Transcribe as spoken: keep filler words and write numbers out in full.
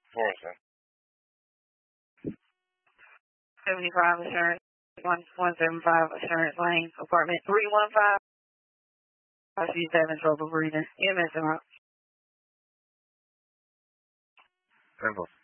Florissant. seventy-five Assurance, one one seven five Assurance Lane, apartment three one five. She's having trouble breathing. E M S out. Simple.